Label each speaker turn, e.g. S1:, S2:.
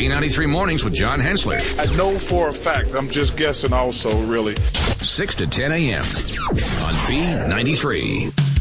S1: B93 Mornings with John Hensley.
S2: I know for a fact. I'm just guessing also, really.
S1: 6 to 10 a.m. on B93.